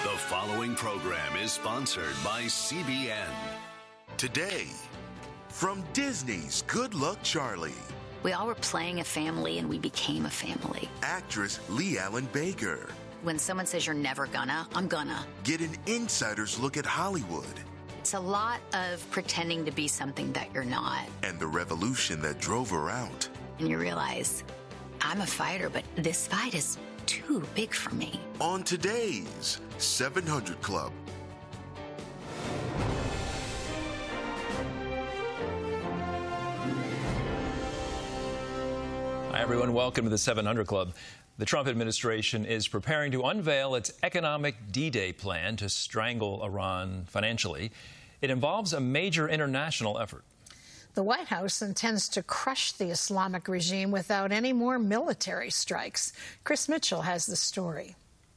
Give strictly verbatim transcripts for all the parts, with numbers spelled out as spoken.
The following program is sponsored by C B N. Today, from Disney's Good Luck Charlie. We all were playing a family and we became a family. Actress Lee Allen Baker. When someone says you're never gonna, I'm gonna. Get an insider's look at Hollywood. It's a lot of pretending to be something that you're not. And the revolution that drove her out. And you realize, I'm a fighter, but this fight is too big for me. On today's seven hundred Club. Hi, everyone. Welcome to the seven hundred Club. The Trump administration is preparing to unveil its economic D-Day plan to strangle Iran financially. It involves a major international effort. The White House intends to crush the Islamic regime without any more military strikes. Chris Mitchell has the story.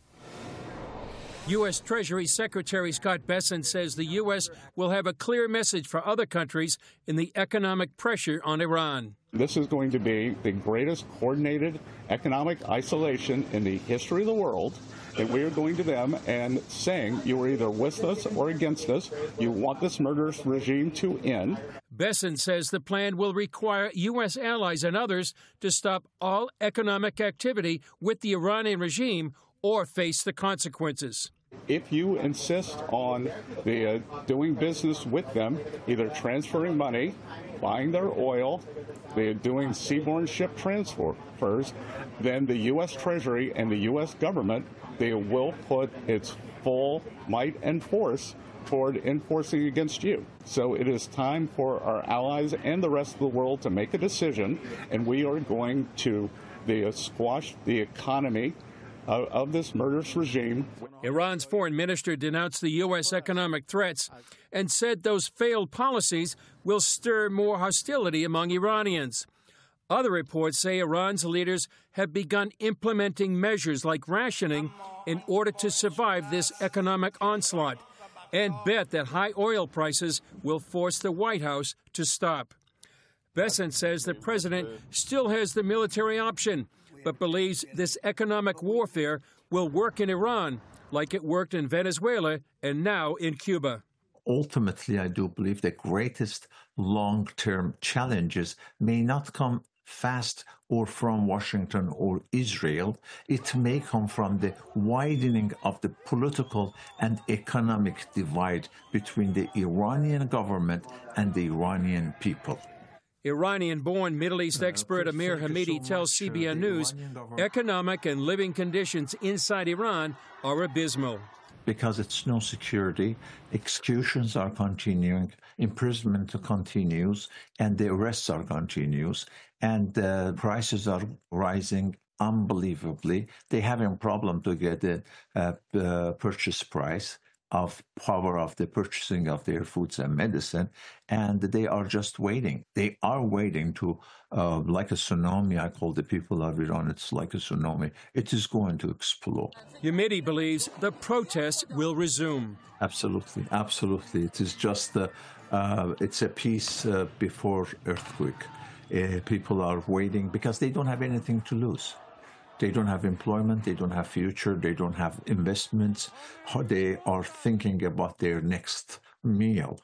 U S. Treasury Secretary Scott Bessent says the U S will have a clear message for other countries in the economic pressure on Iran. This is going to be the greatest coordinated economic isolation in the history of the world. That we are going to them and saying you are either with us or against us. You want this murderous regime to end. Bessent says the plan will require U S allies and others to stop all economic activity with the Iranian regime or face the consequences. If you insist on the, uh, doing business with them, either transferring money, buying their oil, they're doing seaborne ship transfers, then the U S. Treasury and the U S government, they will put its full might and force toward enforcing against you. So it is time for our allies and the rest of the world to make a decision, and we are going to the, uh, squash the economy of, of this murderous regime. Iran's foreign minister denounced the U S economic threats and said those failed policies will stir more hostility among Iranians. Other reports say Iran's leaders have begun implementing measures like rationing in order to survive this economic onslaught, and bet that high oil prices will force the White House to stop. Bessent says the president still has the military option, but believes this economic warfare will work in Iran like it worked in Venezuela and now in Cuba. Ultimately, I do believe the greatest long-term challenges may not come fast or from Washington or Israel. It may come from the widening of the political and economic divide between the Iranian government and the Iranian people. Iranian-born Middle East expert Amir Hamidi tells C B N News economic and living conditions inside Iran are abysmal. Because it's no security, executions are continuing, imprisonment continues, and the arrests are continuous, and uh, prices are rising unbelievably. They have a problem to get the uh, uh, purchase price of power of the purchasing of their foods and medicine, and they are just waiting. They are waiting to, uh, like a tsunami, I call the people of Iran, it's like a tsunami. It is going to explode. Hamidi believes the protests will resume. Absolutely, absolutely. It is just, uh, uh, it's a peace uh, before earthquake. Uh, people are waiting because they don't have anything to lose. They don't have employment, they don't have future, they don't have investments. They are thinking about their next meal,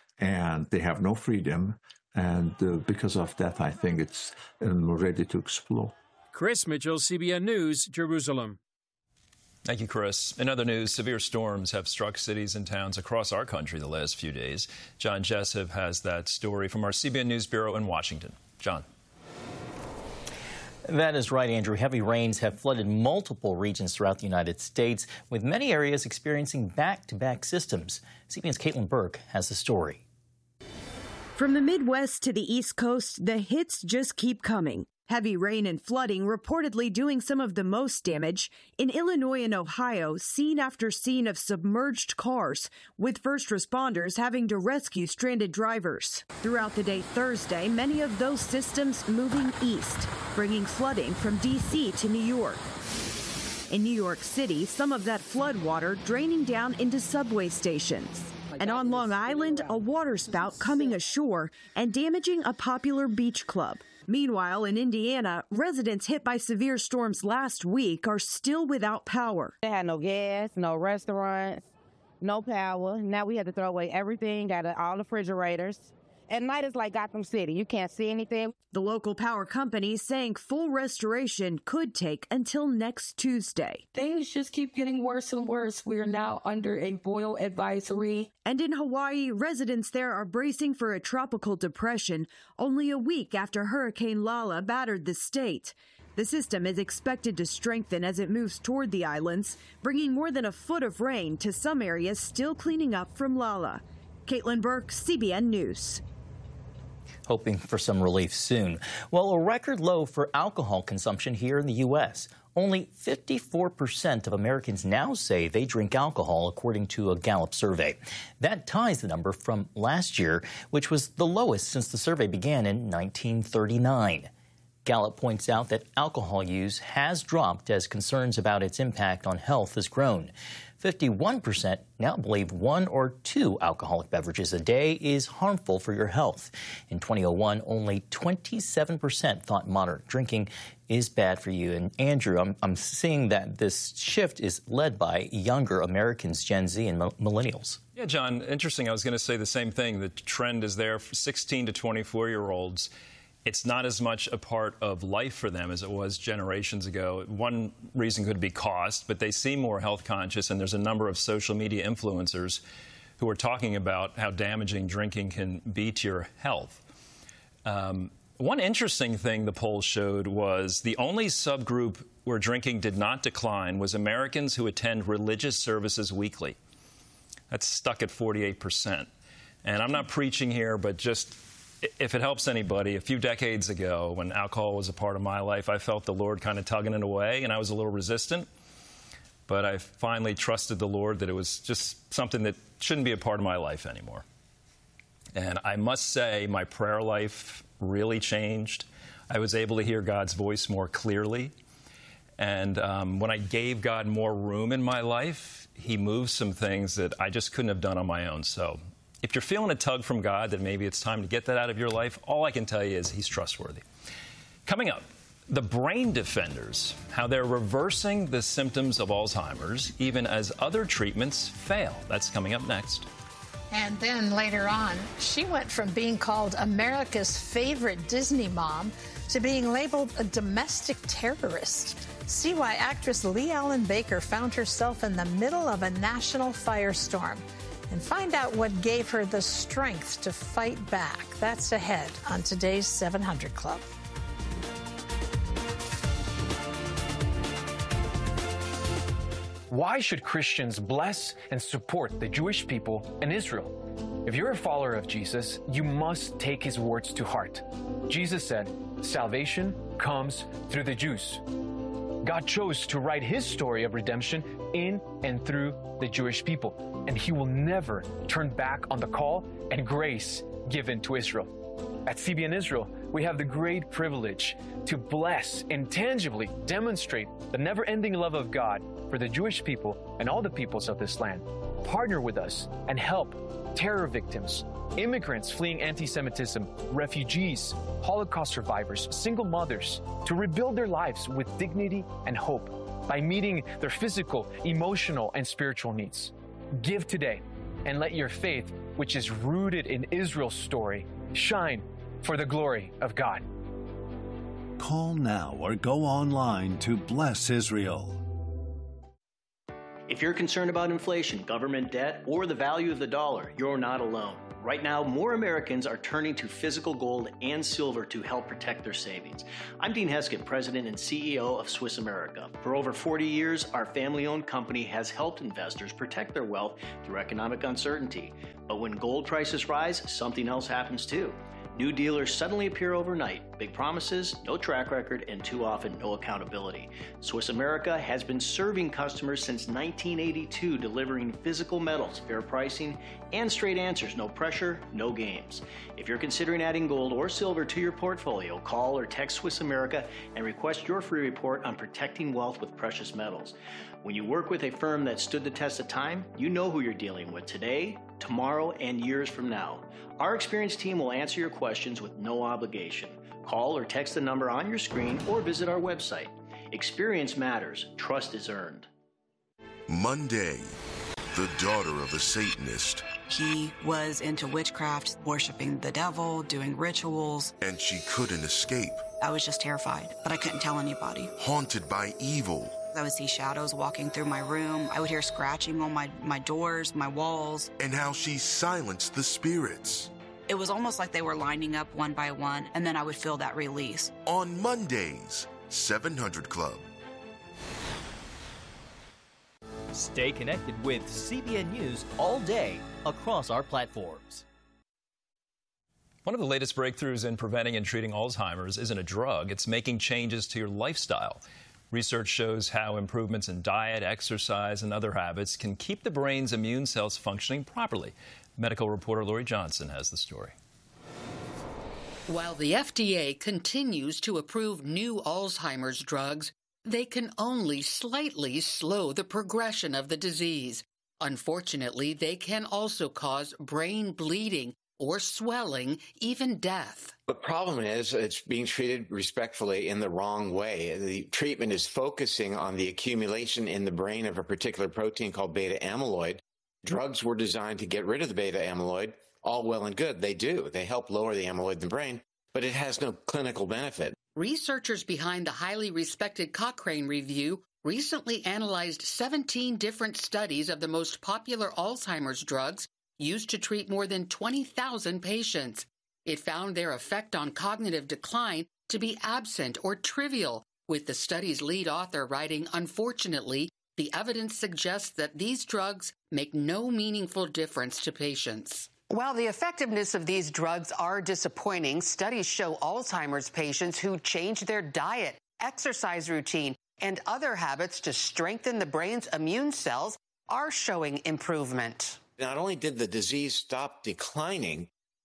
and they have no freedom. And uh, because of that, I think it's um, ready to explode. Chris Mitchell, C B N News, Jerusalem. Thank you, Chris. In other news, severe storms have struck cities and towns across our country the last few days. John Jessup has that story from our C B N News Bureau in Washington. John. That is right, Andrew. Heavy rains have flooded multiple regions throughout the United States, with many areas experiencing back-to-back systems. C B N's Caitlin Burke has the story. From the Midwest to the East Coast, the hits just keep coming. Heavy rain and flooding reportedly doing some of the most damage. In Illinois and Ohio, scene after scene of submerged cars, with first responders having to rescue stranded drivers. Throughout the day Thursday, many of those systems moving east, bringing flooding from D C to New York. In New York City, some of that flood water draining down into subway stations. And on Long Island, a water spout coming ashore and damaging a popular beach club. Meanwhile, in Indiana, residents hit by severe storms last week are still without power. They had no gas, no restaurants, no power. Now we had to throw away everything, got all the refrigerators. At night, it's like Gotham City. You can't see anything. The local power company saying full restoration could take until next Tuesday. Things just keep getting worse and worse. We are now under a boil advisory. And in Hawaii, residents there are bracing for a tropical depression only a week after Hurricane Lala battered the state. The system is expected to strengthen as it moves toward the islands, bringing more than a foot of rain to some areas still cleaning up from Lala. Caitlin Burke, C B N News. Hoping for some relief soon. Well, a record low for alcohol consumption here in the U S. Only fifty-four percent of Americans now say they drink alcohol, according to a Gallup survey. That ties the number from last year, which was the lowest since the survey began in nineteen thirty-nine. Gallup points out that alcohol use has dropped as concerns about its impact on health has grown. fifty-one percent now believe one or two alcoholic beverages a day is harmful for your health. In twenty oh one, only twenty-seven percent thought moderate drinking is bad for you. And Andrew, I'm, I'm seeing that this shift is led by younger Americans, Gen Z and millennials. Yeah, John, interesting. I was going to say the same thing. The trend is there for sixteen to twenty-four-year-olds. It's not as much a part of life for them as it was generations ago. One reason could be cost, but they seem more health conscious, and there's a number of social media influencers who are talking about how damaging drinking can be to your health. Um, one interesting thing the poll showed was the only subgroup where drinking did not decline was Americans who attend religious services weekly. That's stuck at forty-eight percent. And I'm not preaching here, but just if it helps anybody, a few decades ago, when alcohol was a part of my life, I felt the Lord kind of tugging it away, and I was a little resistant. But I finally trusted the Lord that it was just something that shouldn't be a part of my life anymore. And I must say, my prayer life really changed. I was able to hear God's voice more clearly. And um, when I gave God more room in my life, He moved some things that I just couldn't have done on my own. So if you're feeling a tug from God that maybe it's time to get that out of your life, all I can tell you is He's trustworthy. Coming up, the Brain Defenders, how they're reversing the symptoms of Alzheimer's even as other treatments fail. That's coming up next. And then later on, she went from being called America's favorite Disney mom to being labeled a domestic terrorist. See why actress Lee Allen Baker found herself in the middle of a national firestorm. And find out what gave her the strength to fight back. That's ahead on today's seven hundred Club. Why should Christians bless and support the Jewish people and Israel? If you're a follower of Jesus, you must take His words to heart. Jesus said, "Salvation comes through the Jews." God chose to write His story of redemption in and through the Jewish people, and He will never turn back on the call and grace given to Israel. At C B N Israel, we have the great privilege to bless and tangibly demonstrate the never-ending love of God for the Jewish people and all the peoples of this land. Partner with us and help terror victims, immigrants fleeing anti-Semitism, refugees, Holocaust survivors, single mothers, to rebuild their lives with dignity and hope by meeting their physical, emotional, and spiritual needs. Give today and let your faith, which is rooted in Israel's story, shine for the glory of God. Call now or go online to Bless Israel. If you're concerned about inflation, government debt, or the value of the dollar, you're not alone. Right now, more Americans are turning to physical gold and silver to help protect their savings. I'm Dean Heskett, President and C E O of Swiss America. For over forty years, our family-owned company has helped investors protect their wealth through economic uncertainty. But when gold prices rise, something else happens too. New dealers suddenly appear overnight. Big promises, no track record, and too often no accountability. Swiss America has been serving customers since nineteen eighty-two, delivering physical metals, fair pricing, and straight answers. No pressure, no games. If you're considering adding gold or silver to your portfolio, call or text Swiss America and request your free report on protecting wealth with precious metals. When you work with a firm that stood the test of time, you know who you're dealing with today, tomorrow, and years from now. Our experienced team will answer your questions with no obligation. Call or text the number on your screen or visit our website. Experience matters. Trust is earned. Monday, the daughter of a Satanist. He was into witchcraft, worshiping the devil, doing rituals. And she couldn't escape. I was just terrified, but I couldn't tell anybody. Haunted by evil. I would see shadows walking through my room. I would hear scratching on my, my doors, my walls. And how she silenced the spirits. It was almost like they were lining up one by one, and then I would feel that release. On Mondays, seven hundred Club. Stay connected with C B N News all day across our platforms. One of the latest breakthroughs in preventing and treating Alzheimer's isn't a drug. It's making changes to your lifestyle. Research shows how improvements in diet, exercise, and other habits can keep the brain's immune cells functioning properly. Medical reporter Lori Johnson has the story. While the F D A continues to approve new Alzheimer's drugs, they can only slightly slow the progression of the disease. Unfortunately, they can also cause brain bleeding or swelling, even death. The problem is it's being treated respectfully in the wrong way. The treatment is focusing on the accumulation in the brain of a particular protein called beta amyloid. Drugs were designed to get rid of the beta amyloid. All well and good. They do. They help lower the amyloid in the brain, but it has no clinical benefit. Researchers behind the highly respected Cochrane Review recently analyzed seventeen different studies of the most popular Alzheimer's drugs used to treat more than twenty thousand patients. It found their effect on cognitive decline to be absent or trivial, with the study's lead author writing, "Unfortunately, the evidence suggests that these drugs make no meaningful difference to patients." While the effectiveness of these drugs are disappointing, studies show Alzheimer's patients who change their diet, exercise routine, and other habits to strengthen the brain's immune cells are showing improvement. Not only did the disease stop declining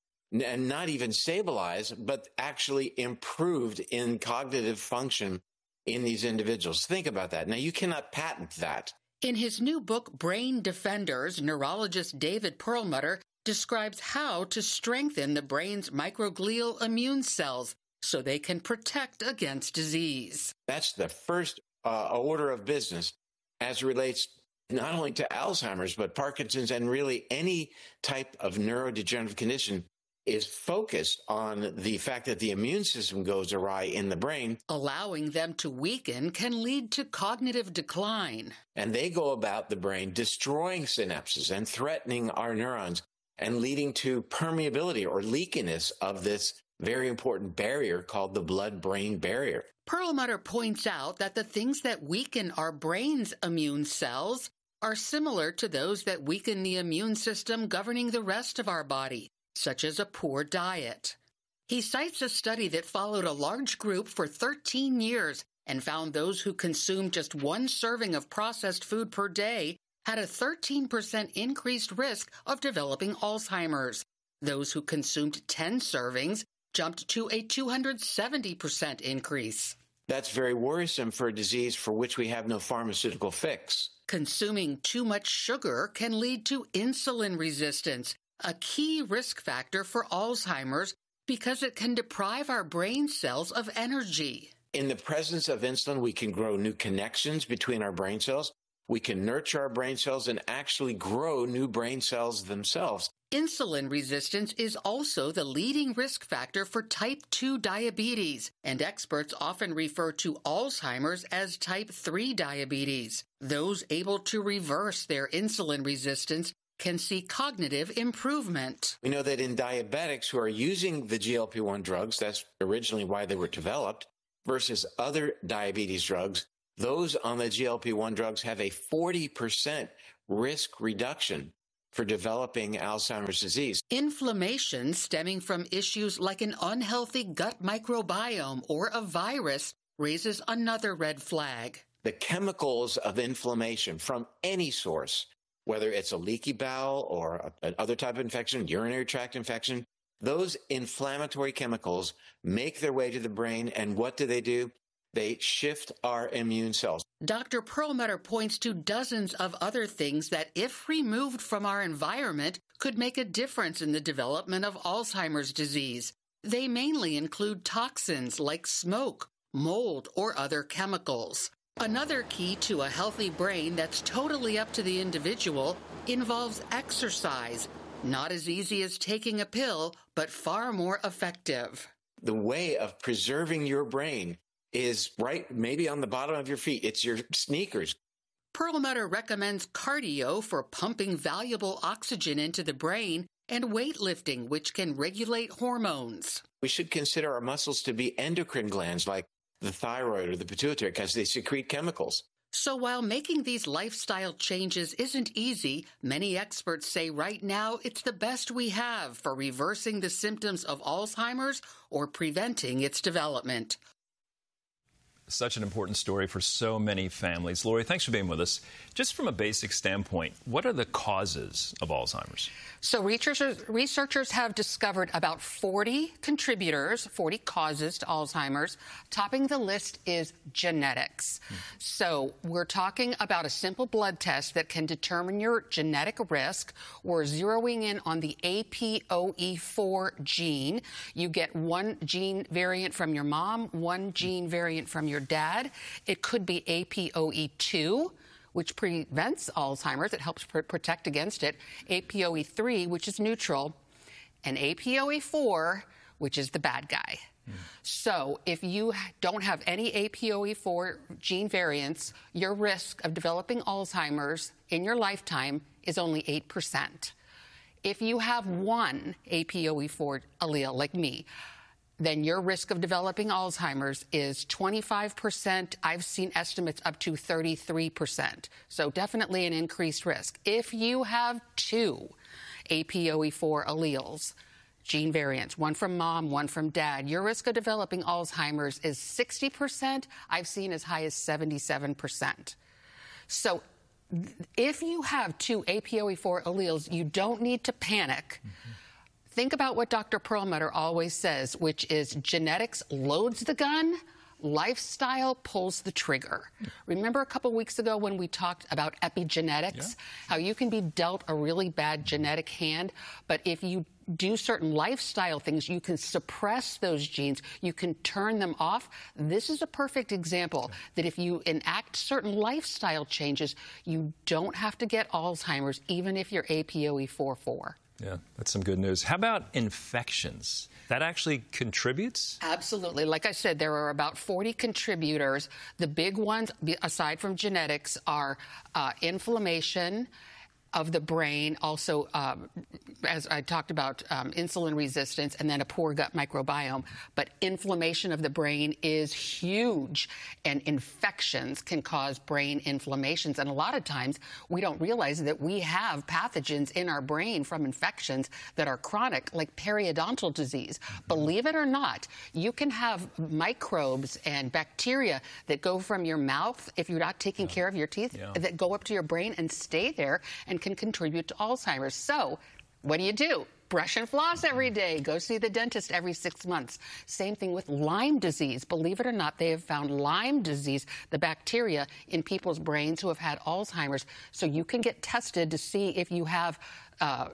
and not even stabilize, but actually improved in cognitive function in these individuals. Think about that. Now, you cannot patent that. In his new book, Brain Defenders, neurologist David Perlmutter describes how to strengthen the brain's microglial immune cells so they can protect against disease. That's the first uh, order of business as relates not only to Alzheimer's, but Parkinson's and really any type of neurodegenerative condition is focused on the fact that the immune system goes awry in the brain. Allowing them to weaken can lead to cognitive decline. And they go about the brain destroying synapses and threatening our neurons and leading to permeability or leakiness of this very important barrier called the blood-brain barrier. Perlmutter points out that the things that weaken our brain's immune cells are similar to those that weaken the immune system governing the rest of our body, such as a poor diet. He cites a study that followed a large group for thirteen years and found those who consumed just one serving of processed food per day had a thirteen percent increased risk of developing Alzheimer's. Those who consumed ten servings jumped to a two hundred seventy percent increase. That's very worrisome for a disease for which we have no pharmaceutical fix. Consuming too much sugar can lead to insulin resistance, a key risk factor for Alzheimer's because it can deprive our brain cells of energy. In the presence of insulin, we can grow new connections between our brain cells. We can nurture our brain cells and actually grow new brain cells themselves. Insulin resistance is also the leading risk factor for type two diabetes, and experts often refer to Alzheimer's as type three diabetes. Those able to reverse their insulin resistance can see cognitive improvement. We know that in diabetics who are using the G L P one drugs, that's originally why they were developed, versus other diabetes drugs, those on the G L P one drugs have a forty percent risk reduction for developing Alzheimer's disease. Inflammation stemming from issues like an unhealthy gut microbiome or a virus raises another red flag. The chemicals of inflammation from any source, whether it's a leaky bowel or another type of infection, urinary tract infection, those inflammatory chemicals make their way to the brain, and what do they do? They shift our immune cells. Doctor Perlmutter points to dozens of other things that, if removed from our environment, could make a difference in the development of Alzheimer's disease. They mainly include toxins like smoke, mold, or other chemicals. Another key to a healthy brain that's totally up to the individual involves exercise. Not as easy as taking a pill, but far more effective. The way of preserving your brain is right maybe on the bottom of your feet. It's your sneakers. Perlmutter recommends cardio for pumping valuable oxygen into the brain and weightlifting, which can regulate hormones. We should consider our muscles to be endocrine glands like the thyroid or the pituitary because they secrete chemicals. So while making these lifestyle changes isn't easy, many experts say right now it's the best we have for reversing the symptoms of Alzheimer's or preventing its development. Such an important story for so many families. Lori, thanks for being with us. Just from a basic standpoint, what are the causes of Alzheimer's? So researchers, researchers have discovered about forty contributors, forty causes to Alzheimer's. Topping the list is genetics. Hmm. So we're talking about a simple blood test that can determine your genetic risk. We're zeroing in on the A P O E four gene. You get one gene variant from your mom, one gene variant from your dad. It could be A P O E two, which prevents Alzheimer's. It helps pr- protect against it. A P O E three, which is neutral, and A P O E four, which is the bad guy. Mm. So if you don't have any A P O E four gene variants, your risk of developing Alzheimer's in your lifetime is only eight percent. If you have one A P O E four allele, like me, then your risk of developing Alzheimer's is twenty-five percent. I've seen estimates up to thirty-three percent. So definitely an increased risk. If you have two A P O E four alleles, gene variants, one from mom, one from dad, your risk of developing Alzheimer's is sixty percent. I've seen as high as seventy-seven percent. So if you have two A P O E four alleles, you don't need to panic. Mm-hmm. Think about what Doctor Perlmutter always says, which is genetics loads the gun, lifestyle pulls the trigger. Remember a couple weeks ago when we talked about epigenetics, yeah. how you can be dealt a really bad genetic hand, but if you do certain lifestyle things, you can suppress those genes, you can turn them off. This is a perfect example that if you enact certain lifestyle changes, you don't have to get Alzheimer's, even if you're A P O E four four. Yeah, that's some good news. How about infections? That actually contributes? Absolutely. Like I said, there are about forty contributors. The big ones, aside from genetics, are uh, inflammation of the brain, also, um, as I talked about, um, insulin resistance, and then a poor gut microbiome. But inflammation of the brain is huge, and infections can cause brain inflammations. And a lot of times, we don't realize that we have pathogens in our brain from infections that are chronic, like periodontal disease. Mm-hmm. Believe it or not, you can have microbes and bacteria that go from your mouth, if you're not taking yeah. care of your teeth, yeah. that go up to your brain and stay there and can contribute to Alzheimer's. So what do you do? Brush and floss every day. Go see the dentist every six months. Same thing with Lyme disease. Believe it or not, they have found Lyme disease, the bacteria, in people's brains who have had Alzheimer's. So you can get tested to see if you have uh,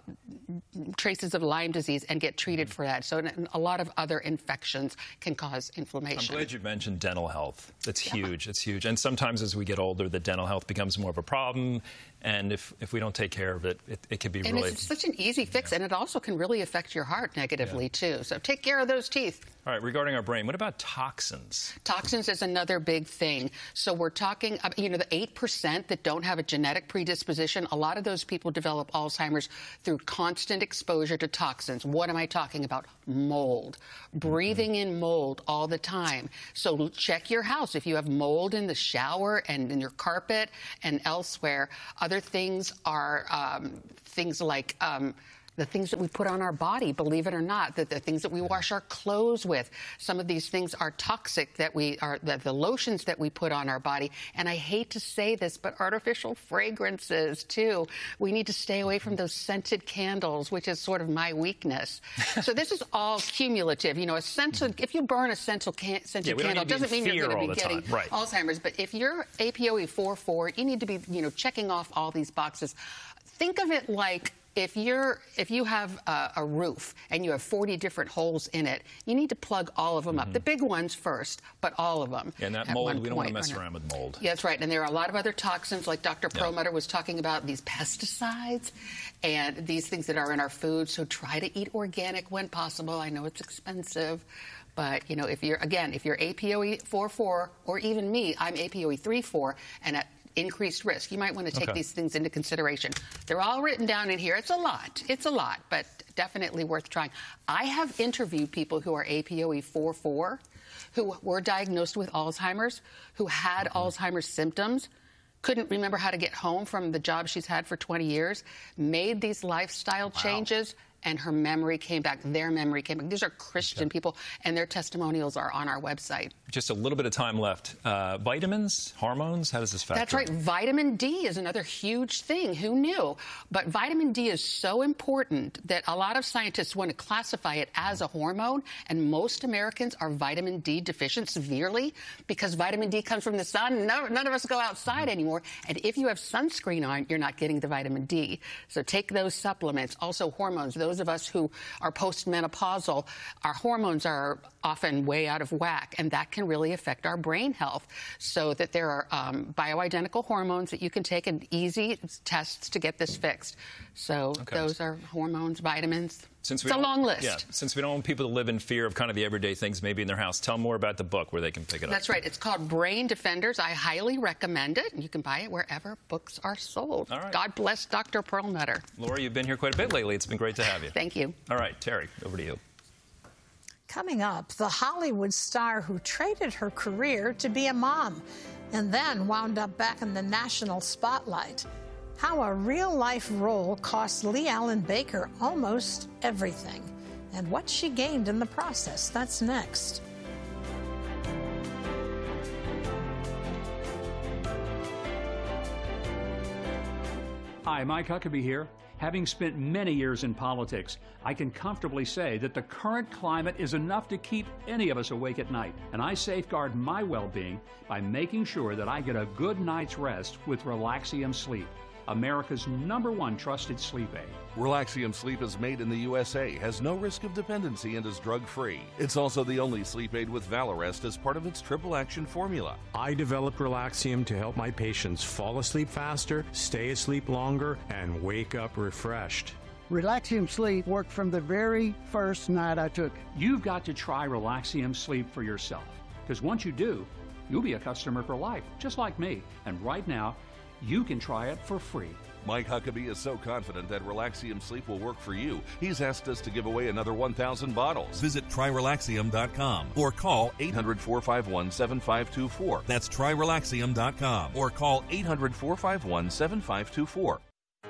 traces of Lyme disease and get treated for that. So a lot of other infections can cause inflammation. I'm glad you mentioned dental health. It's yeah. huge. It's huge. And sometimes as we get older, the dental health becomes more of a problem. And if, if we don't take care of it, it, it can be and really... it's such an easy fix, yeah. and it also can really affect your heart negatively, yeah. too. So take care of those teeth. All right, regarding our brain, what about toxins? Toxins is another big thing. So we're talking, you know, the eight percent that don't have a genetic predisposition, a lot of those people develop Alzheimer's through constant exposure to toxins. What am I talking about? Mold. Breathing mm-hmm. in mold all the time. So check your house. If you have mold in the shower and in your carpet and elsewhere, other things are um, things like... Um, the things that we put on our body, believe it or not, the, the things that we wash our clothes with. Some of these things are toxic that we are, the, the lotions that we put on our body. And I hate to say this, but artificial fragrances, too. We need to stay away from those scented candles, which is sort of my weakness. So this is all cumulative. You know, a scented, if you burn a scented, can, scented yeah, candle, doesn't mean you're going to be getting right. Alzheimer's. But if you're A P O E four four, you need to be, you know, checking off all these boxes. Think of it like If you're if you have a, a roof and you have forty different holes in it, you need to plug all of them mm-hmm. up. The big ones first, but all of them. Yeah, and that mold, we don't want to mess around with mold. Yeah, that's right. And there are a lot of other toxins, like Doctor Yeah. Perlmutter was talking about, these pesticides and these things that are in our food. So try to eat organic when possible. I know it's expensive. But, you know, if you're, again, if you're A P O E four four, or even me, I'm A P O E three four, and at increased risk, you might want to take okay. these things into consideration. They're all written down in here. It's a lot. It's a lot, but definitely worth trying. I have interviewed people who are A P O E four four, who were diagnosed with Alzheimer's, who had mm-hmm. Alzheimer's symptoms, couldn't remember how to get home from the job she's had for twenty years, made these lifestyle wow. changes, and her memory came back. Their memory came back. These are Christian okay. people, and their testimonials are on our website. Just a little bit of time left. Uh, vitamins, hormones, how does this factor? That's right. Vitamin D is another huge thing. Who knew? But vitamin D is so important that a lot of scientists want to classify it as a hormone, and most Americans are vitamin D deficient severely because vitamin D comes from the sun. No, none of us go outside anymore, and if you have sunscreen on, you're not getting the vitamin D. So take those supplements. Also hormones. Those of us who are postmenopausal, our hormones are often way out of whack, and that can really affect our brain health. So that there are um, bioidentical hormones that you can take, and easy tests to get this fixed. So okay. those are hormones, vitamins. Since we it's a long list. Yeah, since we don't want people to live in fear of kind of the everyday things maybe in their house, tell them more about the book where they can pick it up. That's right. It's called Brain Defenders. I highly recommend it. You can buy it wherever books are sold. All right. God bless Doctor Perlmutter. Laura, you've been here quite a bit lately. It's been great to have you. Thank you. All right, Terry, over to you. Coming up, the Hollywood star who traded her career to be a mom and then wound up back in the national spotlight. How a real-life role cost Leigh-Allyn Baker almost everything, and what she gained in the process. That's next. Hi, Mike Huckabee here. Having spent many years in politics, I can comfortably say that the current climate is enough to keep any of us awake at night, and I safeguard my well-being by making sure that I get a good night's rest with Relaxium Sleep, America's number one trusted sleep aid. Relaxium Sleep is made in the U S A, has no risk of dependency, and is drug-free. It's also the only sleep aid with Valarest as part of its triple action formula. I developed Relaxium to help my patients fall asleep faster, stay asleep longer, and wake up refreshed. Relaxium Sleep worked from the very first night I took it. You've got to try Relaxium Sleep for yourself, because once you do, you'll be a customer for life, just like me. And right now, you can try it for free. Mike Huckabee is so confident that Relaxium Sleep will work for you, he's asked us to give away another one thousand bottles. Visit try relaxium dot com or call eight hundred, four five one, seven five two four. That's try relaxium dot com or call eight hundred, four five one, seven five two four.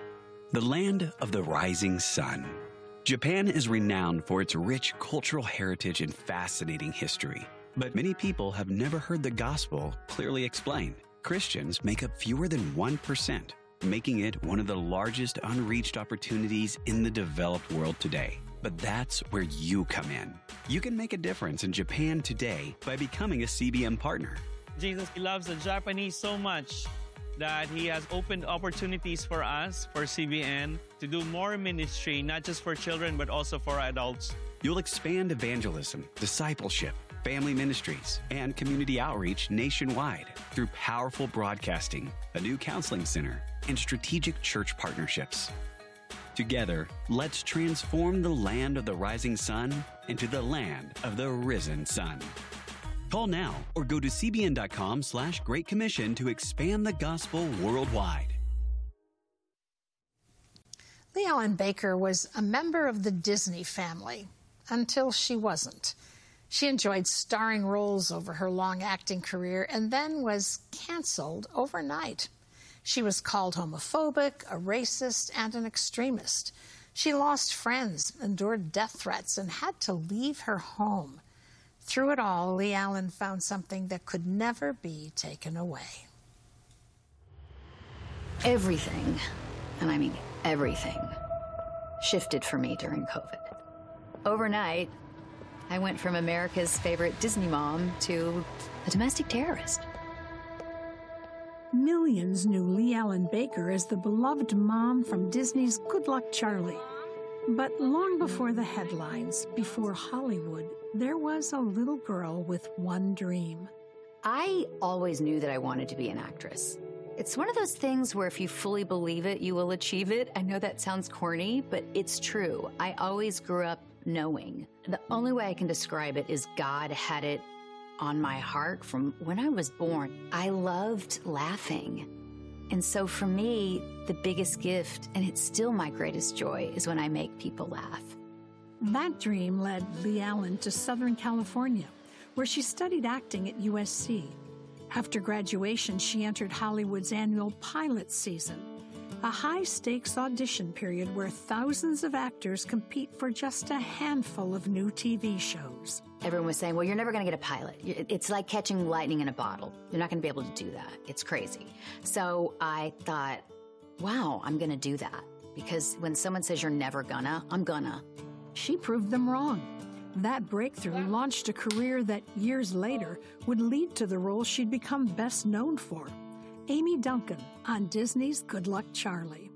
The land of the rising sun. Japan is renowned for its rich cultural heritage and fascinating history. But many people have never heard the gospel clearly explained. Christians make up fewer than one percent, making it one of the largest unreached opportunities in the developed world today. But that's where you come in. You can make a difference in Japan today by becoming a C B M partner. Jesus loves the Japanese so much that he has opened opportunities for us, for C B N, to do more ministry, not just for children, but also for adults. You'll expand evangelism, discipleship, family ministries, and community outreach nationwide through powerful broadcasting, a new counseling center, and strategic church partnerships. Together, let's transform the land of the rising sun into the land of the risen sun. Call now or go to c b n dot com slash great commission to expand the gospel worldwide. Leigh-Allyn Baker was a member of the Disney family until she wasn't. She enjoyed starring roles over her long acting career and then was canceled overnight. She was called homophobic, a racist, and an extremist. She lost friends, endured death threats, and had to leave her home. Through it all, Leigh-Allyn found something that could never be taken away. Everything, and I mean everything, shifted for me during COVID. Overnight, I went from America's favorite Disney mom to a domestic terrorist. Millions knew Lee Allen Baker as the beloved mom from Disney's Good Luck Charlie. But long before the headlines, before Hollywood, there was a little girl with one dream. I always knew that I wanted to be an actress. It's one of those things where if you fully believe it, you will achieve it. I know that sounds corny, but it's true. I always grew up knowing. The only way I can describe it is God had it on my heart from when I was born. I loved laughing. And so for me, the biggest gift, and it's still my greatest joy, is when I make people laugh. That dream led Lee Allen to Southern California, where she studied acting at U S C. After graduation, she entered Hollywood's annual pilot season, a high-stakes audition period where thousands of actors compete for just a handful of new T V shows. Everyone was saying, well, you're never going to get a pilot. It's like catching lightning in a bottle. You're not going to be able to do that. It's crazy. So I thought, wow, I'm going to do that. Because when someone says you're never gonna, I'm gonna. She proved them wrong. That breakthrough launched a career that years later would lead to the role she'd become best known for, Amy Duncan on Disney's Good Luck Charlie.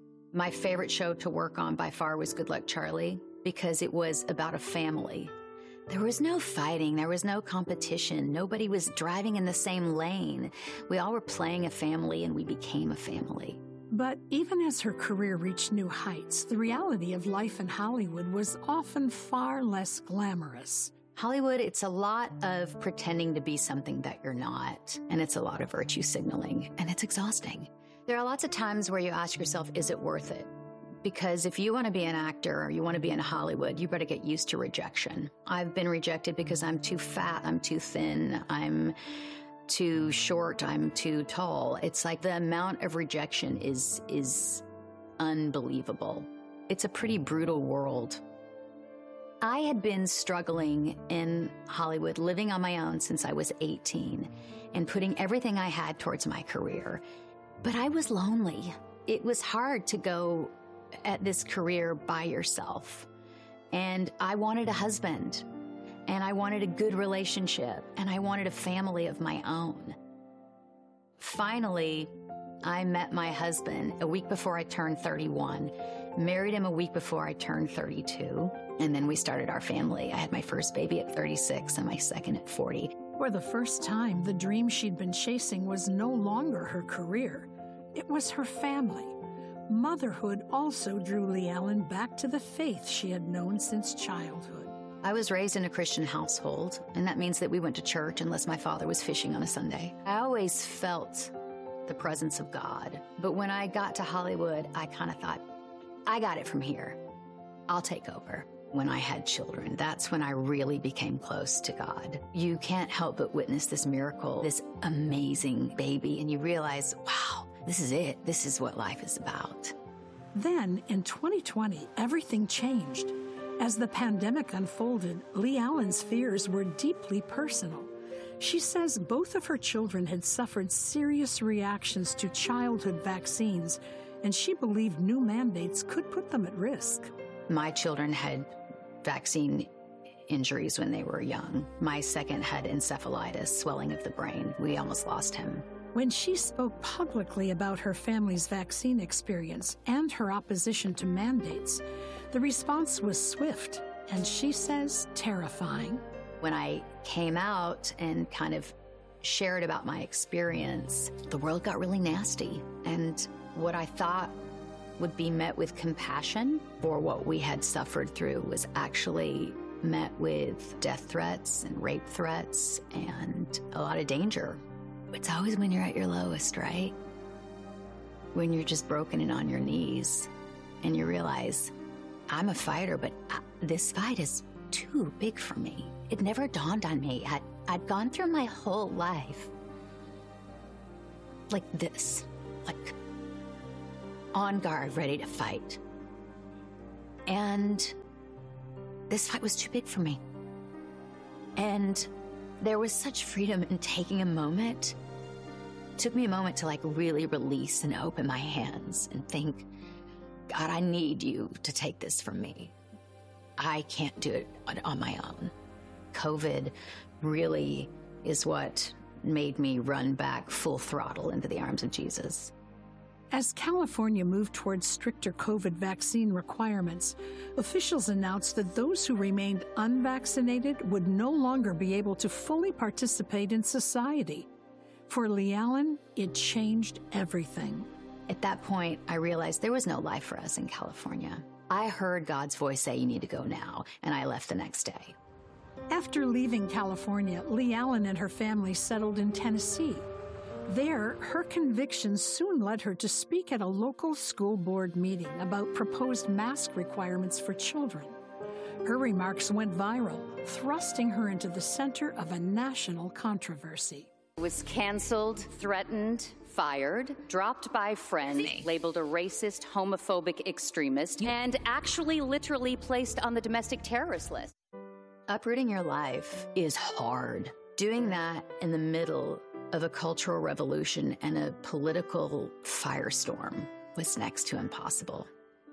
My favorite show to work on by far was Good Luck Charlie because it was about a family. There was no fighting. There was no competition. Nobody was driving in the same lane. We all were playing a family, and we became a family. But even as her career reached new heights, the reality of life in Hollywood was often far less glamorous. Hollywood, it's a lot of pretending to be something that you're not, and it's a lot of virtue signaling, and it's exhausting. There are lots of times where you ask yourself, is it worth it? Because if you want to be an actor or you want to be in Hollywood, you better get used to rejection. I've been rejected because I'm too fat, I'm too thin, I'm too short, I'm too tall. It's like the amount of rejection is is unbelievable. It's a pretty brutal world. I had been struggling in Hollywood, living on my own since I was eighteen, and putting everything I had towards my career. But I was lonely. It was hard to go at this career by yourself. And I wanted a husband. And I wanted a good relationship, and I wanted a family of my own. Finally, I met my husband a week before I turned thirty-one, married him a week before I turned thirty-two, and then we started our family. I had my first baby at thirty-six and my second at forty. For the first time, the dream she'd been chasing was no longer her career. It was her family. Motherhood also drew Lee Allen back to the faith she had known since childhood. I was raised in a Christian household, and that means that we went to church unless my father was fishing on a Sunday. I always felt the presence of God, but when I got to Hollywood, I kind of thought, I got it from here. I'll take over. When I had children, that's when I really became close to God. You can't help but witness this miracle, this amazing baby, and you realize, wow, this is it. This is what life is about. Then, in twenty twenty, everything changed. As the pandemic unfolded, Lee Allen's fears were deeply personal. She says both of her children had suffered serious reactions to childhood vaccines, and she believed new mandates could put them at risk. My children had vaccine injuries when they were young. My second had encephalitis, swelling of the brain. We almost lost him. When she spoke publicly about her family's vaccine experience and her opposition to mandates, the response was swift, and she says terrifying. When I came out and kind of shared about my experience, the world got really nasty. And what I thought would be met with compassion for what we had suffered through was actually met with death threats and rape threats and a lot of danger. It's always when you're at your lowest, right? When you're just broken and on your knees and you realize, I'm a fighter, but I, this fight is too big for me. It never dawned on me. I'd, I'd gone through my whole life like this, like on guard, ready to fight. And this fight was too big for me. And there was such freedom in taking a moment. It took me a moment to like really release and open my hands and think, God, I need you to take this from me. I can't do it on, on my own. COVID really is what made me run back full throttle into the arms of Jesus. As California moved towards stricter COVID vaccine requirements, officials announced that those who remained unvaccinated would no longer be able to fully participate in society. For Leigh-Allyn, it changed everything. At that point, I realized there was no life for us in California. I heard God's voice say, "You need to go now," and I left the next day. After leaving California, Leigh-Allyn and her family settled in Tennessee. There, her convictions soon led her to speak at a local school board meeting about proposed mask requirements for children. Her remarks went viral, thrusting her into the center of a national controversy. I was canceled, threatened, fired, dropped by friends, labeled a racist, homophobic extremist, and actually literally placed on the domestic terrorist list. Uprooting your life is hard. Doing that in the middle of a cultural revolution and a political firestorm was next to impossible.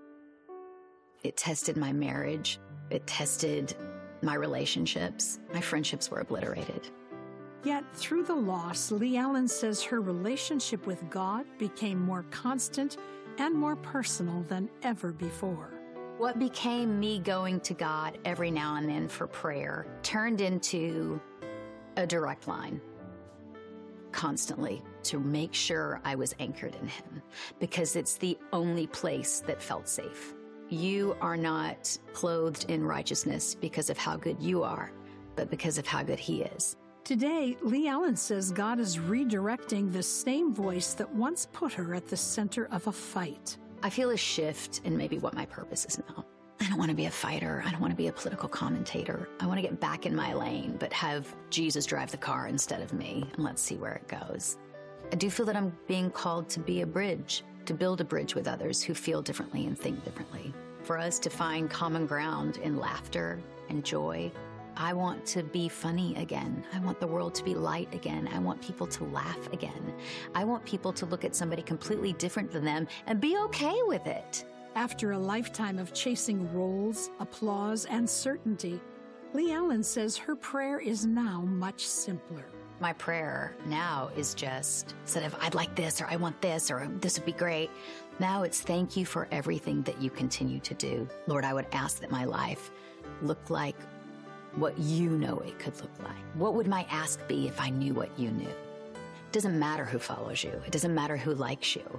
It tested my marriage. It tested my relationships. My friendships were obliterated. Yet, through the loss, Leigh-Allyn says her relationship with God became more constant and more personal than ever before. What became me going to God every now and then for prayer turned into a direct line, constantly, to make sure I was anchored in Him, because it's the only place that felt safe. You are not clothed in righteousness because of how good you are, but because of how good He is. Today, Leigh-Allyn says God is redirecting the same voice that once put her at the center of a fight. I feel a shift in maybe what my purpose is now. I don't want to be a fighter. I don't want to be a political commentator. I want to get back in my lane, but have Jesus drive the car instead of me, and let's see where it goes. I do feel that I'm being called to be a bridge, to build a bridge with others who feel differently and think differently. For us to find common ground in laughter and joy. I want to be funny again. I want the world to be light again. I want people to laugh again. I want people to look at somebody completely different than them and be okay with it. After a lifetime of chasing roles, applause, and certainty, Leigh-Allyn says her prayer is now much simpler. My prayer now is just, instead of I'd like this, or I want this, or this would be great, now it's thank you for everything that you continue to do. Lord, I would ask that my life look like what you know it could look like. What would my ask be if I knew what you knew? It doesn't matter who follows you. It doesn't matter who likes you.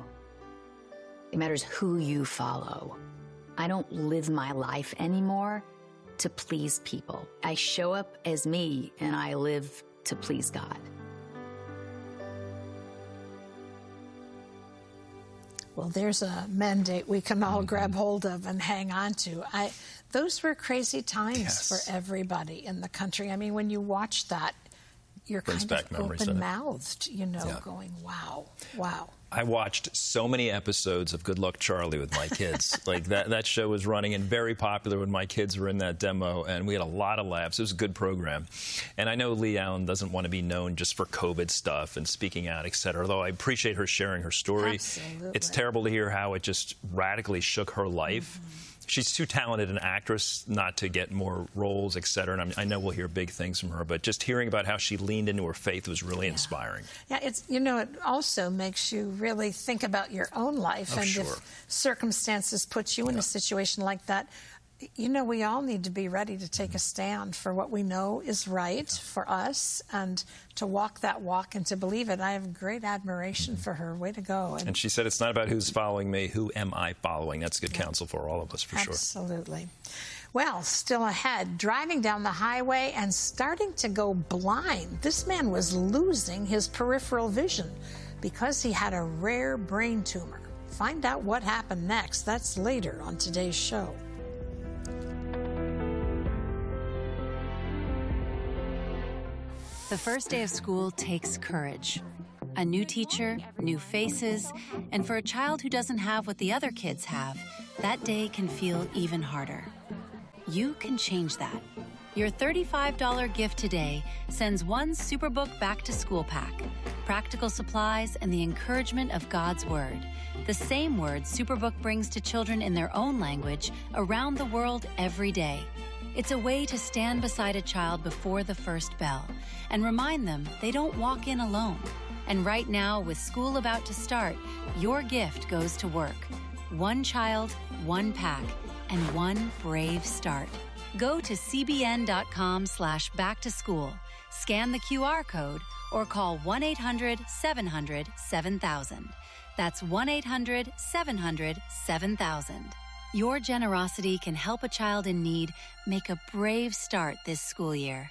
It matters who you follow. I don't live my life anymore to please people. I show up as me, and I live to please God. Well, there's a mandate we can all grab hold of and hang on to. I, those were crazy times yes. for everybody in the country. I mean, when you watch that, you're Brings kind of open-mouthed, you know, yeah. going, wow, wow. I watched so many episodes of Good Luck Charlie with my kids. Like, that, that show was running and very popular when my kids were in that demo, and we had a lot of laughs. It was a good program. And I know Leigh-Allyn doesn't want to be known just for COVID stuff and speaking out, et cetera, although I appreciate her sharing her story. Absolutely. It's terrible to hear how it just radically shook her life. Mm-hmm. She's too talented an actress not to get more roles, et cetera, and I'm, I know we'll hear big things from her, but just hearing about how she leaned into her faith was really yeah. inspiring. Yeah, it's, you know, it also makes you really think about your own life, oh, and sure. if circumstances put you in yeah. a situation like that, you know, we all need to be ready to take a stand for what we know is right yeah. for us, and to walk that walk and to believe it. I have great admiration mm-hmm. for her. Way to go. And, and she said, it's not about who's following me, who am I following? That's good yeah. counsel for all of us, for Absolutely. sure. Absolutely. Well, still ahead, driving down the highway and starting to go blind. This man was losing his peripheral vision because he had a rare brain tumor. Find out what happened next. That's later on today's show. The first day of school takes courage. A new teacher, new faces, and for a child who doesn't have what the other kids have, that day can feel even harder. You can change that. Your thirty-five dollars gift today sends one Superbook Back to School pack, practical supplies, and the encouragement of God's Word. The same word Superbook brings to children in their own language around the world every day. It's a way to stand beside a child before the first bell and remind them they don't walk in alone. And right now, with school about to start, your gift goes to work. One child, one pack, and one brave start. Go to cbn.com slash back to school, scan the Q R code, or call one eight hundred seven hundred seven thousand. That's one eight hundred seven hundred seven thousand. Your generosity can help a child in need make a brave start this school year.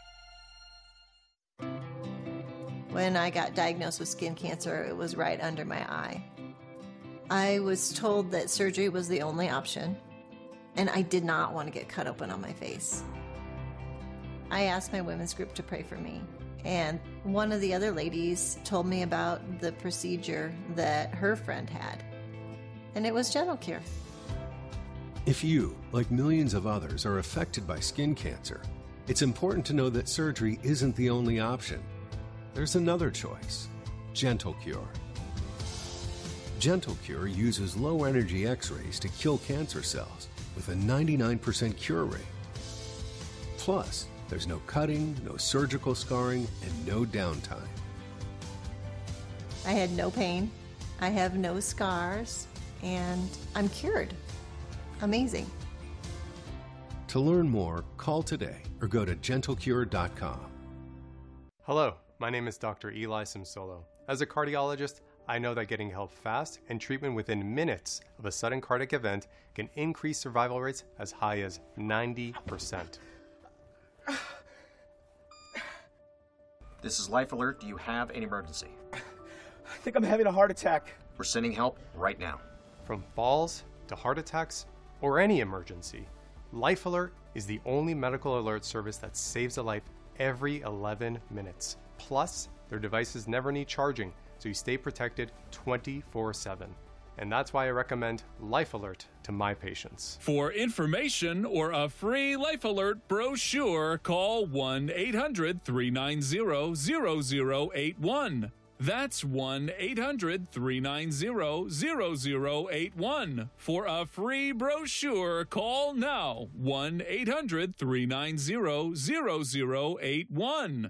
When I got diagnosed with skin cancer, it was right under my eye. I was told that surgery was the only option, and I did not want to get cut open on my face. I asked my women's group to pray for me, and one of the other ladies told me about the procedure that her friend had, and it was Gentle Cure. If you, like millions of others, are affected by skin cancer, it's important to know that surgery isn't the only option. There's another choice, Gentle Cure. Gentle Cure uses low-energy X-rays to kill cancer cells with a ninety-nine percent cure rate. Plus, there's no cutting, no surgical scarring, and no downtime. I had no pain, I have no scars, and I'm cured. Amazing. To learn more, call today or go to gentle cure dot com. Hello, my name is Doctor Eli Simsolo. As a cardiologist, I know that getting help fast and treatment within minutes of a sudden cardiac event can increase survival rates as high as ninety percent. This is Life Alert. Do you have an emergency? I think I'm having a heart attack. We're sending help right now. From falls to heart attacks or any emergency, Life Alert is the only medical alert service that saves a life every eleven minutes. Plus, their devices never need charging, so you stay protected twenty-four seven. And that's why I recommend Life Alert to my patients. For information or a free Life Alert brochure, call one eight hundred three nine zero zero zero eight one. That's one eight hundred three nine zero zero zero eight one. For a free brochure, call now one eight hundred three nine zero zero zero eight one.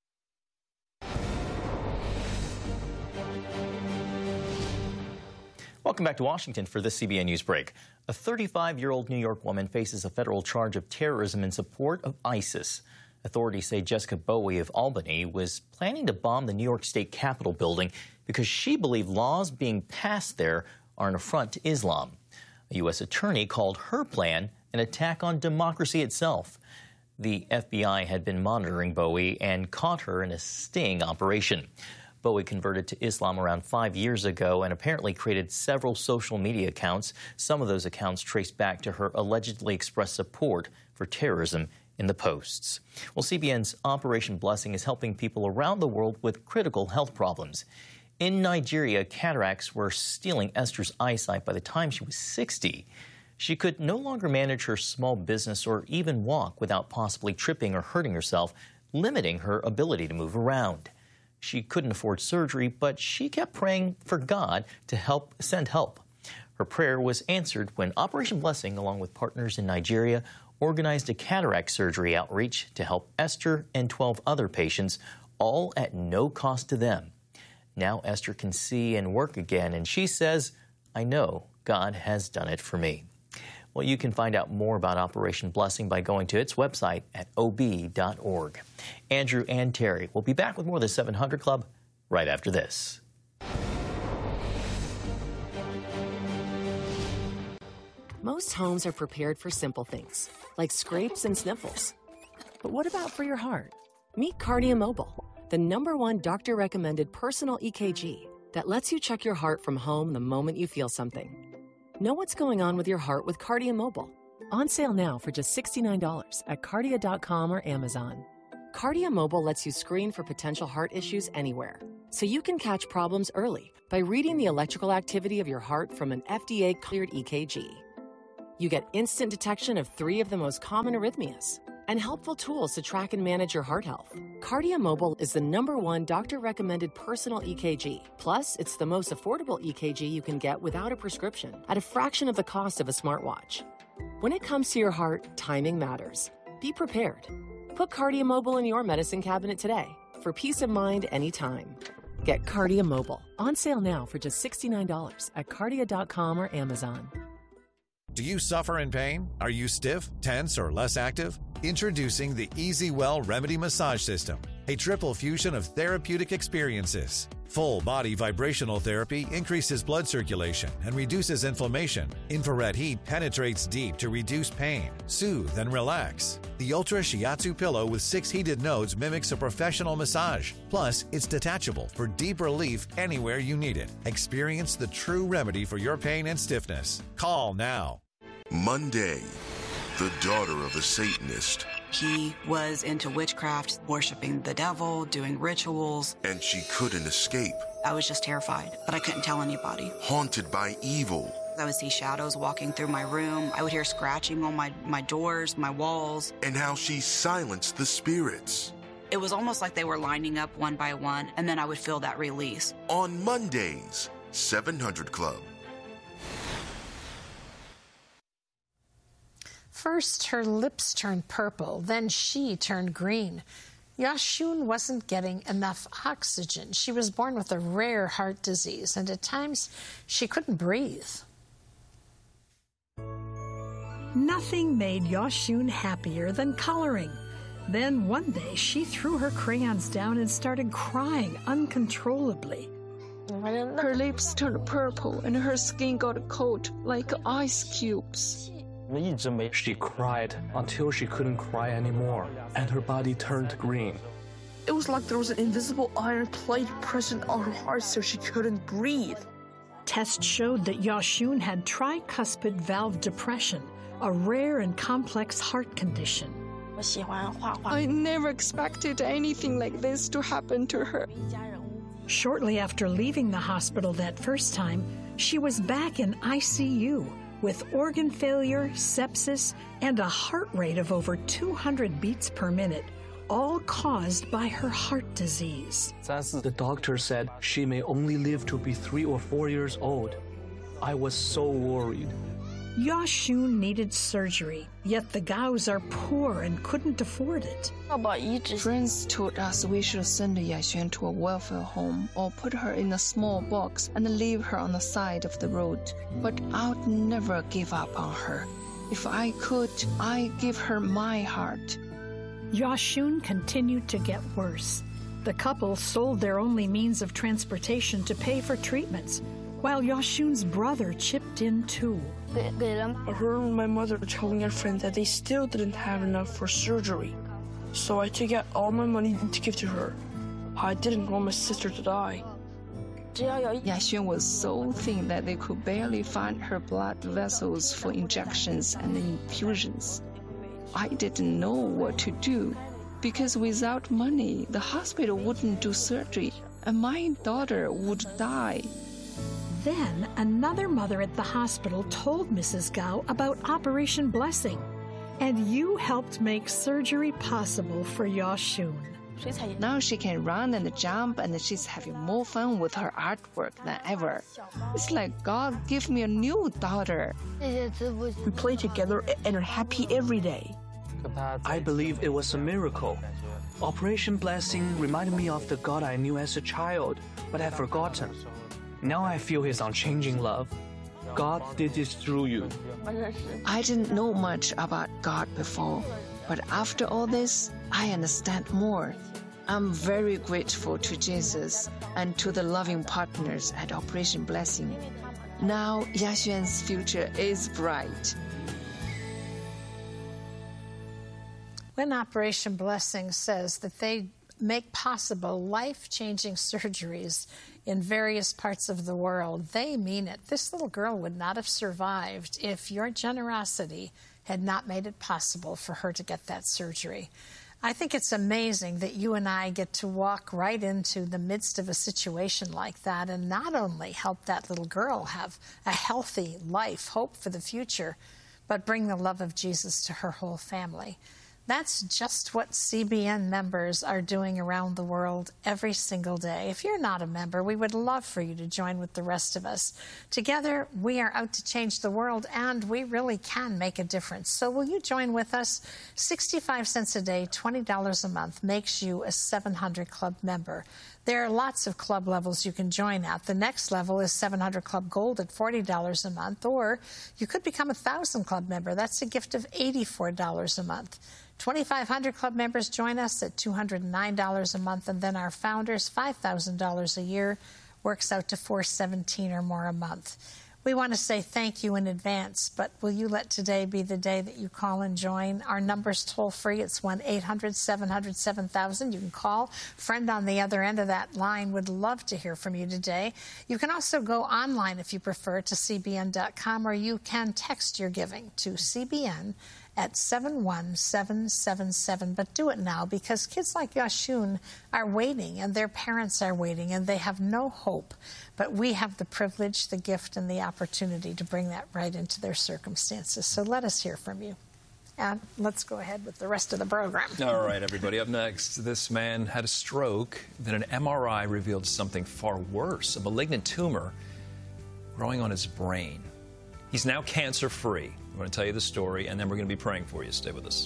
Welcome back to Washington for this C B N News break. A thirty-five-year-old New York woman faces a federal charge of terrorism in support of ISIS. Authorities say Jessica Bowie of Albany was planning to bomb the New York State Capitol building because she believed laws being passed there are an affront to Islam. A U S attorney called her plan an attack on democracy itself. The F B I had been monitoring Bowie and caught her in a sting operation. Bowie converted to Islam around five years ago and apparently created several social media accounts. Some of those accounts traced back to her allegedly expressed support for terrorism in the posts. Well, C B N's Operation Blessing is helping people around the world with critical health problems. In Nigeria, cataracts were stealing Esther's eyesight by the time she was sixty. She could no longer manage her small business or even walk without possibly tripping or hurting herself, limiting her ability to move around. She couldn't afford surgery, but she kept praying for God to help send help. Her prayer was answered when Operation Blessing, along with partners in Nigeria, organized a cataract surgery outreach to help Esther and twelve other patients, all at no cost to them. Now Esther can see and work again, and she says, "I know God has done it for me." Well, you can find out more about Operation Blessing by going to its website at O B dot org. Andrew and Terry will be back with more of the seven hundred Club right after this. Most homes are prepared for simple things, like scrapes and sniffles. But what about for your heart? Meet Cardia Mobile, the number one doctor-recommended personal E K G that lets you check your heart from home the moment you feel something. Know what's going on with your heart with Cardia Mobile. On sale now for just sixty-nine dollars at cardia dot com or Amazon. Cardia Mobile lets you screen for potential heart issues anywhere, so you can catch problems early by reading the electrical activity of your heart from an F D A-cleared E K G. You get instant detection of three of the most common arrhythmias and helpful tools to track and manage your heart health. Cardia Mobile is the number one doctor-recommended personal E K G. Plus, it's the most affordable E K G you can get without a prescription at a fraction of the cost of a smartwatch. When it comes to your heart, timing matters. Be prepared. Put KardiaMobile in your medicine cabinet today for peace of mind anytime. Get KardiaMobile on sale now for just sixty-nine dollars at kardia dot com or Amazon. Do you suffer in pain? Are you stiff, tense, or less active? Introducing the EasyWell Remedy Massage System, a triple fusion of therapeutic experiences. Full body vibrational therapy increases blood circulation and reduces inflammation. Infrared heat penetrates deep to reduce pain, soothe, and relax. The Ultra Shiatsu pillow with six heated nodes mimics a professional massage. Plus, it's detachable for deep relief anywhere you need it. Experience the true remedy for your pain and stiffness. Call now. Monday, the daughter of a Satanist. He was into witchcraft, worshiping the devil, doing rituals. And she couldn't escape. I was just terrified, but I couldn't tell anybody. Haunted by evil. I would see shadows walking through my room. I would hear scratching on my, my doors, my walls. And how she silenced the spirits. It was almost like they were lining up one by one, and then I would feel that release. On Mondays, seven hundred Club. First, her lips turned purple, then she turned green. Yashun wasn't getting enough oxygen. She was born with a rare heart disease, and at times she couldn't breathe. Nothing made Yashun happier than coloring. Then one day she threw her crayons down and started crying uncontrollably. Her lips turned purple and her skin got cold like ice cubes. She cried until she couldn't cry anymore, and her body turned green. It was like there was an invisible iron plate present on her heart so she couldn't breathe. Tests showed that Yashun had tricuspid valve depression, a rare and complex heart condition. I never expected anything like this to happen to her. Shortly after leaving the hospital that first time, she was back in I C U with organ failure, sepsis, and a heart rate of over two hundred beats per minute, all caused by her heart disease. The doctor said she may only live to be three or four years old. I was so worried. Yashun needed surgery, yet the Gaos are poor and couldn't afford it. Friends told us we should send Yashun to a welfare home or put her in a small box and leave her on the side of the road. But I'd never give up on her. If I could, I'd give her my heart. Yashun continued to get worse. The couple sold their only means of transportation to pay for treatments, while Yashun's brother chipped in too. I heard my mother telling a friend that they still didn't have enough for surgery. So I took out all my money to give to her. I didn't want my sister to die. Yashun was so thin that they could barely find her blood vessels for injections and infusions. I didn't know what to do, because without money, the hospital wouldn't do surgery, and my daughter would die. Then another mother at the hospital told Missus Gao about Operation Blessing, and you helped make surgery possible for Yashun. Now she can run and jump, and she's having more fun with her artwork than ever. It's like God gave me a new daughter. We play together and are happy every day. I believe it was a miracle. Operation Blessing reminded me of the God I knew as a child, but had forgotten. Now I feel His unchanging love. God did this through you. I didn't know much about God before, but after all this, I understand more. I'm very grateful to Jesus and to the loving partners at Operation Blessing. Now Yashun's future is bright. When Operation Blessing says that they make possible life-changing surgeries in various parts of the world, they mean it. This little girl would not have survived if your generosity had not made it possible for her to get that surgery. I think it's amazing that you and I get to walk right into the midst of a situation like that and not only help that little girl have a healthy life, hope for the future, but bring the love of Jesus to her whole family. That's just what C B N members are doing around the world every single day. If you're not a member, we would love for you to join with the rest of us. Together, we are out to change the world, and we really can make a difference. So will you join with us? sixty-five cents a day, twenty dollars a month makes you a seven hundred Club member. There are lots of club levels you can join at. The next level is seven hundred Club Gold at forty dollars a month, or you could become a one thousand Club member. That's a gift of eighty-four dollars a month. twenty-five hundred Club members join us at two hundred nine dollars a month, and then our founders, five thousand dollars a year, works out to four hundred seventeen dollars or more a month. We want to say thank you in advance, but will you let today be the day that you call and join? Our number's toll-free. It's one eight hundred seven hundred seven thousand. You can call. Friend on the other end of that line would love to hear from you today. You can also go online if you prefer to C B N dot com, or you can text your giving to C B N at seven one seven seven seven. But do it now, because kids like Yashun are waiting, and their parents are waiting, and they have no hope. But we have the privilege, the gift, and the opportunity to bring that right into their circumstances. So let us hear from you. And let's go ahead with the rest of the program. All right, everybody. Up next, this man had a stroke. Then an M R I revealed something far worse, a malignant tumor growing on his brain. He's now cancer-free. I'm going to tell you the story, and then we're going to be praying for you. Stay with us.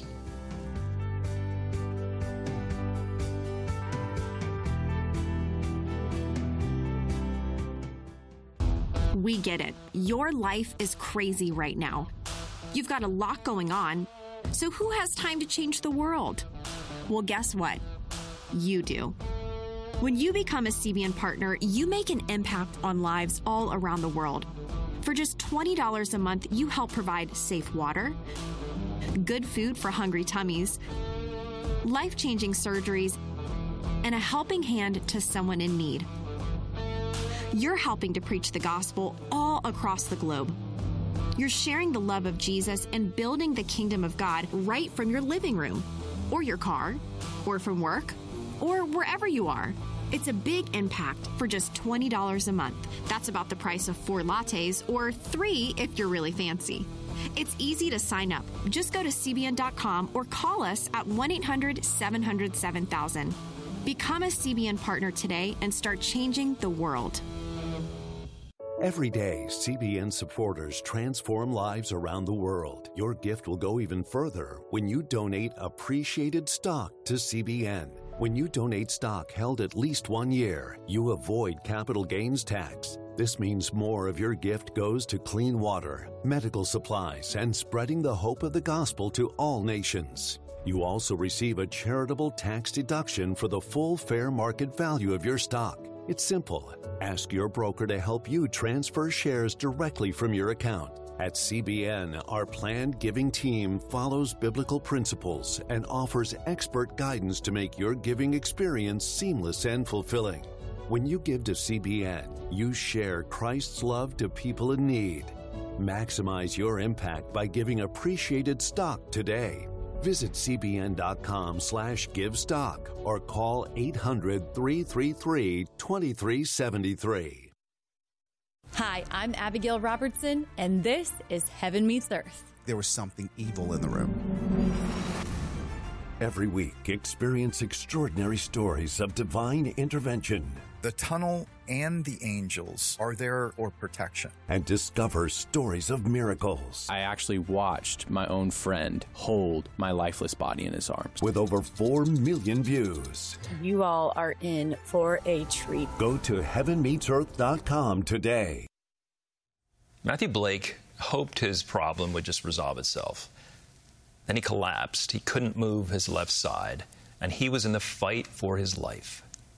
We get it. Your life is crazy right now. You've got a lot going on. So who has time to change the world? Well, guess what? You do. When you become a C B N partner, you make an impact on lives all around the world. For just twenty dollars a month, you help provide safe water, good food for hungry tummies, life-changing surgeries, and a helping hand to someone in need. You're helping to preach the gospel all across the globe. You're sharing the love of Jesus and building the kingdom of God right from your living room, or your car, or from work, or wherever you are. It's a big impact for just twenty dollars a month. That's about the price of four lattes, or three if you're really fancy. It's easy to sign up. Just go to C B N dot com or call us at one eight hundred seven hundred seven thousand. Become a C B N partner today and start changing the world. Every day, C B N supporters transform lives around the world. Your gift will go even further when you donate appreciated stock to C B N. When you donate stock held at least one year, you avoid capital gains tax. This means more of your gift goes to clean water, medical supplies, and spreading the hope of the gospel to all nations. You also receive a charitable tax deduction for the full fair market value of your stock. It's simple. Ask your broker to help you transfer shares directly from your account. At C B N, our planned giving team follows biblical principles and offers expert guidance to make your giving experience seamless and fulfilling. When you give to C B N, you share Christ's love to people in need. Maximize your impact by giving appreciated stock today. Visit C B N dot com slash give stock or call eight hundred three three three two three seven three. Hi, I'm Abigail Robertson, and this is Heaven Meets Earth. There was something evil in the room. Every week, experience extraordinary stories of divine intervention. The tunnel and the angels are there for protection. And discover stories of miracles. I actually watched my own friend hold my lifeless body in his arms. With over four million views. You all are in for a treat. Go to heaven meets earth dot com today. Matthew Blake hoped his problem would just resolve itself. Then he collapsed. He couldn't move his left side, and he was in the fight for his life.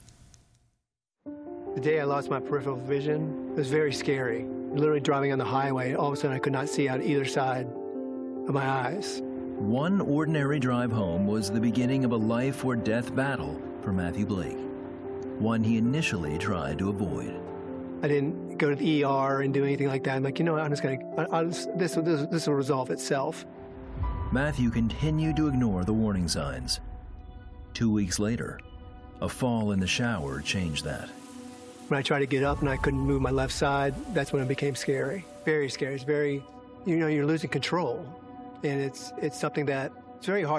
The day I lost my peripheral vision, it was very scary. Literally driving on the highway, all of a sudden I could not see out either side of my eyes. One ordinary drive home was the beginning of a life or death battle for Matthew Blake, one he initially tried to avoid. I didn't go to the E R and do anything like that. I'm like, you know what, I'm just going to, this, this, this will resolve itself. Matthew continued to ignore the warning signs. Two weeks later, a fall in the shower changed that. When I tried to get up and I couldn't move my left side, that's when it became scary. Very scary. It's very, you know, you're losing control. And it's it's something that it's very hard